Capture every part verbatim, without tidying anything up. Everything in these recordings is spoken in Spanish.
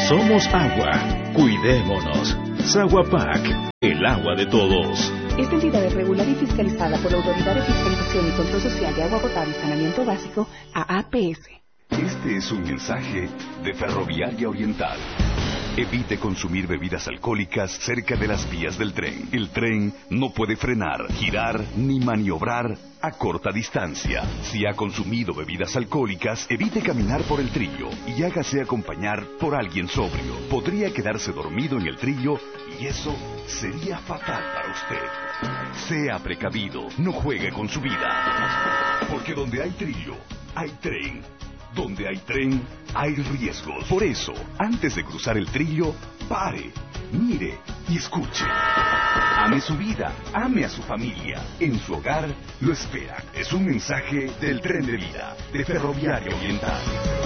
Somos agua. Cuidémonos. Saguapac, el agua de todos. Esta entidad es regulada y fiscalizada por la Autoridad de Fiscalización y Control Social de Agua Potable y Saneamiento Básico, A A P S. Este es un mensaje de Ferroviaria Oriental. Evite consumir bebidas alcohólicas cerca de las vías del tren. El tren no puede frenar, girar ni maniobrar a corta distancia. Si ha consumido bebidas alcohólicas, evite caminar por el trillo y hágase acompañar por alguien sobrio. Podría quedarse dormido en el trillo y eso sería fatal para usted. Sea precavido, no juegue con su vida. Porque donde hay trillo, hay tren. Donde hay tren, hay riesgos. Por eso, antes de cruzar el trillo, pare, mire y escuche. Ame su vida, ame a su familia. En su hogar lo espera. Es un mensaje del Tren de Vida, de Ferroviaria Oriental.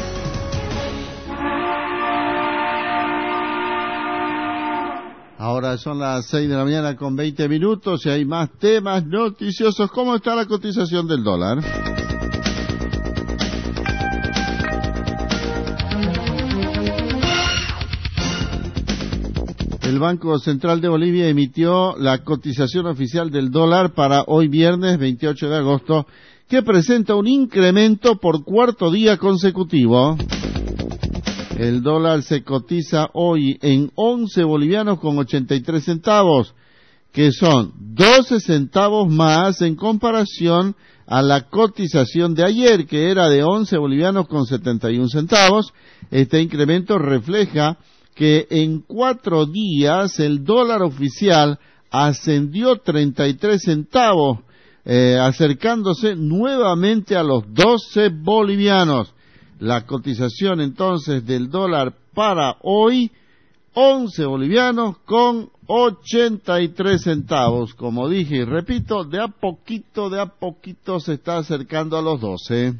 Ahora son las seis de la mañana con veinte minutos y hay más temas noticiosos. ¿Cómo está la cotización del dólar? El Banco Central de Bolivia emitió la cotización oficial del dólar para hoy viernes veintiocho de agosto, que presenta un incremento por cuarto día consecutivo. El dólar se cotiza hoy en once bolivianos con ochenta y tres centavos, que son doce centavos más en comparación a la cotización de ayer, que era de once bolivianos con setenta y un centavos. Este incremento refleja que en cuatro días el dólar oficial ascendió treinta y tres centavos, eh, acercándose nuevamente a los doce bolivianos. La cotización entonces del dólar para hoy, once bolivianos con ochenta y tres centavos. Como dije y repito, de a poquito, de a poquito se está acercando a los doce.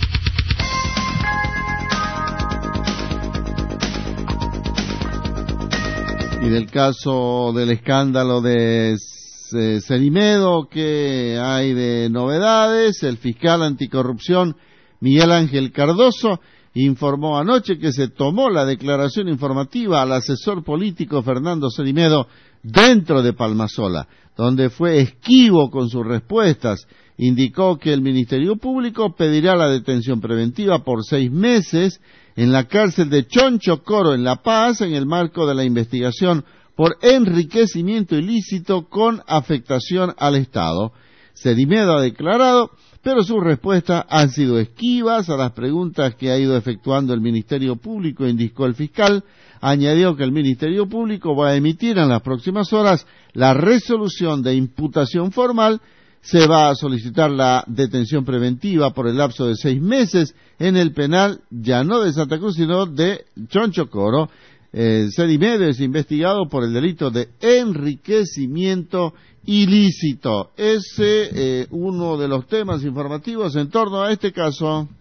Y del caso del escándalo de eh, Cerimedo, que hay de novedades, el fiscal anticorrupción Miguel Ángel Cardoso informó anoche que se tomó la declaración informativa al asesor político Fernando Cerimedo dentro de Palmasola, donde fue esquivo con sus respuestas. Indicó que el Ministerio Público pedirá la detención preventiva por seis meses en la cárcel de Chonchocoro, en La Paz, en el marco de la investigación por enriquecimiento ilícito con afectación al Estado. Cerimedo ha declarado, pero sus respuestas han sido esquivas a las preguntas que ha ido efectuando el Ministerio Público, indicó el fiscal. Añadió que el Ministerio Público va a emitir en las próximas horas la resolución de imputación formal. Se va a solicitar la detención preventiva por el lapso de seis meses en el penal, ya no de Santa Cruz, sino de Chonchocoro. Eh, Cerimedo es investigado por el delito de enriquecimiento ilícito. Ese es eh, uno de los temas informativos en torno a este caso.